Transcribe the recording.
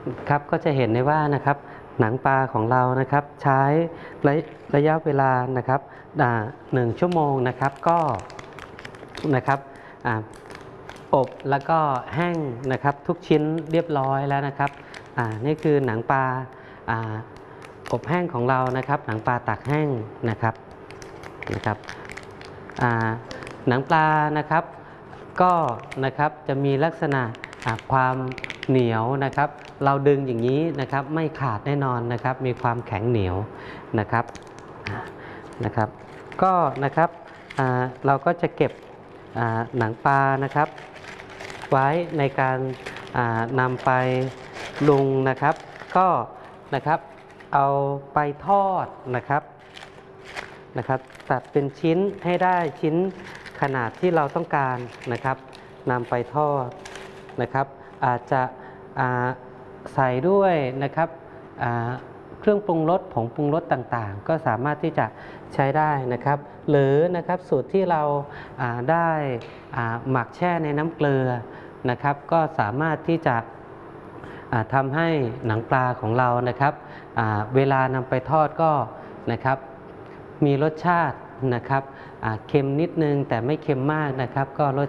ครับก็จะเห็นได้ว่านะครับหนังปลาของเรานะครับใช้ระยะเวลานะครับ1 ชั่วโมงนะครับก็นะครับอบแล้วก็แห้งนะครับทุกชิ้นเรียบร้อยแล้วนะครับนี่คือหนังปลาอบแห้งของเรานะครับหนังปลาตากแห้งนะครับหนังปลานะครับก็นะครับจะมีลักษณะความเหนียวนะครับเราดึงอย่างนี้นะครับไม่ขาดแน่นอนนะครับมีความแข็งเหนียวนะครับก็นะครับเราก็จะเก็บหนังปลานะครับไว้ในการนำไปปรุงนะครับก็นะครับเอาไปทอดนะครับตัดเป็นชิ้นให้ได้ชิ้นขนาดที่เราต้องการนะครับนำไปทอดนะครับอาจจะใส่ด้วยนะครับเครื่องปรุงรสผงปรุงรสต่างๆก็สามารถที่จะใช้ได้นะครับหรือนะครับสูตรที่เราได้หมักแช่ในน้ำเกลือนะครับก็สามารถที่จะทำให้หนังปลาของเรานะครับเวลานำไปทอดก็นะครับมีรสชาตินะครับเค็มนิดนึงแต่ไม่เค็มมากนะครับก็รส